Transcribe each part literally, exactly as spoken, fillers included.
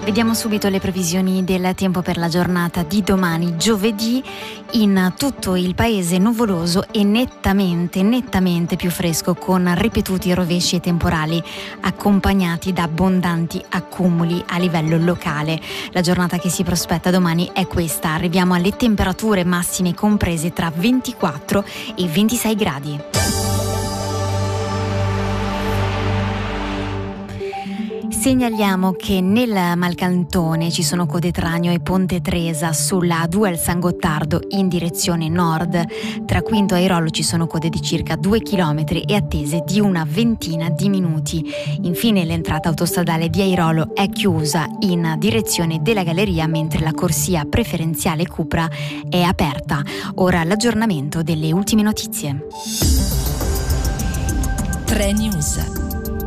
Vediamo subito le previsioni del tempo per la giornata di domani, giovedì. In tutto il paese nuvoloso e nettamente, nettamente più fresco, con ripetuti rovesci e temporali accompagnati da abbondanti accumuli a livello locale. La giornata che si prospetta domani è questa. Arriviamo alle temperature massime comprese tra ventiquattro e ventisei gradi. Segnaliamo che nel Malcantone ci sono code Tragno e Ponte Tresa, sulla A due al San Gottardo in direzione nord. Tra Quinto e Airolo ci sono code di circa due chilometri e attese di una ventina di minuti. Infine l'entrata autostradale di Airolo è chiusa in direzione della Galleria, mentre la corsia preferenziale Cupra è aperta. Ora l'aggiornamento delle ultime notizie. tre News.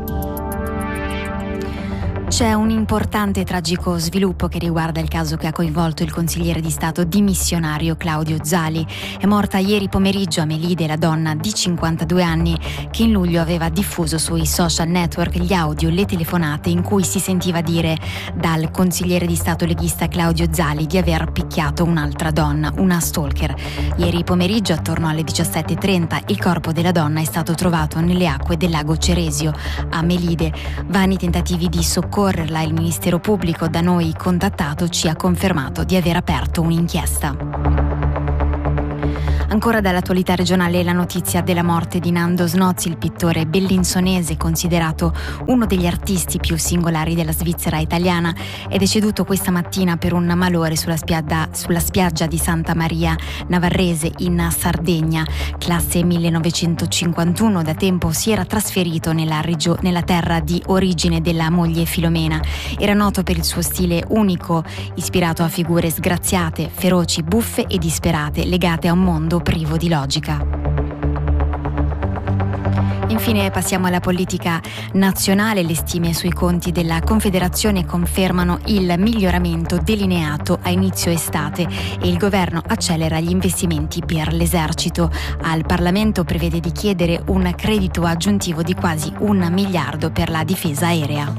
C'è un importante e tragico sviluppo che riguarda il caso che ha coinvolto il consigliere di Stato dimissionario Claudio Zali. È morta ieri pomeriggio a Melide la donna di cinquantadue anni che in luglio aveva diffuso sui social network gli audio e le telefonate in cui si sentiva dire dal consigliere di Stato leghista Claudio Zali di aver picchiato un'altra donna, una stalker. Ieri pomeriggio attorno alle diciassette e trenta il corpo della donna è stato trovato nelle acque del lago Ceresio a Melide. Vani tentativi di soccorso Correrla, il Ministero Pubblico da noi contattato ci ha confermato di aver aperto un'inchiesta. Ancora dall'attualità regionale la notizia della morte di Nando Snozzi, il pittore bellinsonese considerato uno degli artisti più singolari della Svizzera italiana. È deceduto questa mattina per un malore sulla spiaggia, sulla spiaggia di Santa Maria Navarrese in Sardegna. Classe millenovecentocinquantuno, da tempo si era trasferito nella, regio, nella terra di origine della moglie Filomena. Era noto per il suo stile unico, ispirato a figure sgraziate, feroci, buffe e disperate, legate a un mondo privo di logica. Infine passiamo alla politica nazionale. Le stime sui conti della Confederazione confermano il miglioramento delineato a inizio estate e il governo accelera gli investimenti per l'esercito. Al Parlamento prevede di chiedere un credito aggiuntivo di quasi un miliardo per la difesa aerea.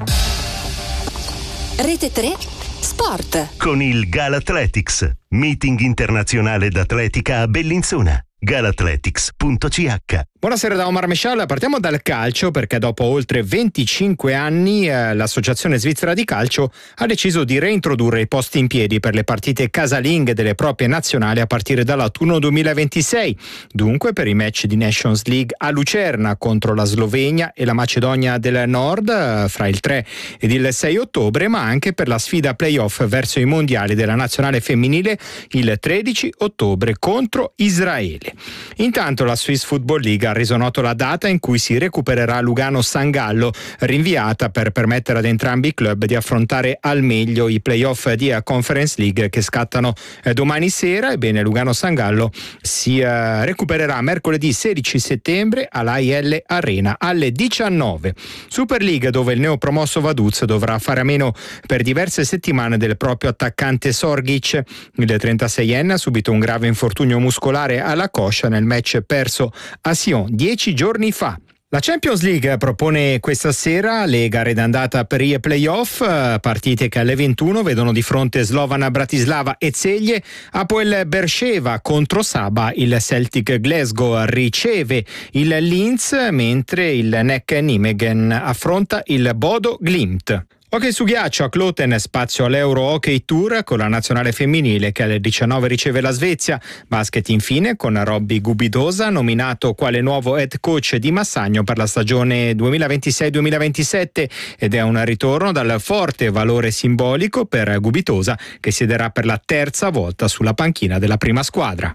Rete tre Sport. Con il Galathletics, meeting internazionale d'atletica a Bellinzona. galathletics punto c h. Buonasera da Omar Mescial, partiamo dal calcio perché dopo oltre venticinque anni eh, l'Associazione Svizzera di Calcio ha deciso di reintrodurre i posti in piedi per le partite casalinghe delle proprie nazionali a partire dall'autunno duemilaventisei. Dunque per i match di Nations League a Lucerna contro la Slovenia e la Macedonia del Nord eh, fra il tre ed il sei ottobre, ma anche per la sfida playoff verso i mondiali della nazionale femminile il tredici ottobre contro Israele. Intanto la Swiss Football League ha reso noto la data in cui si recupererà Lugano-San Gallo, rinviata per permettere ad entrambi i club di affrontare al meglio i playoff di Conference League che scattano domani sera. Ebbene, Lugano-San Gallo si uh, recupererà mercoledì sedici settembre all'A I L Arena alle diciannove. Super League, dove il neopromosso Vaduz dovrà fare a meno per diverse settimane del proprio attaccante Sorgic. Il trentaseienne ha subito un grave infortunio muscolare alla coscia nel match perso a Sion dieci giorni fa. La Champions League propone questa sera le gare d'andata per i playoff, partite che alle ventuno vedono di fronte Slovan Bratislava e Celje, Apoel Beersheva contro Saba, il Celtic Glasgow riceve il Linz, mentre il N E C Nijmegen affronta il Bodo Glimt. Hockey su ghiaccio a Kloten, spazio all'Euro Hockey Tour con la nazionale femminile che alle diciannove riceve la Svezia. Basket infine con Robby Gubidosa nominato quale nuovo head coach di Massagno per la stagione duemilaventisei duemilaventisette ed è un ritorno dal forte valore simbolico per Gubidosa che siederà per la terza volta sulla panchina della prima squadra.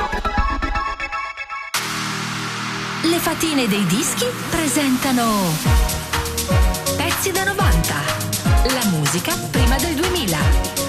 Le fatine dei dischi presentano Pezzi da novanta. La musica prima del duemila.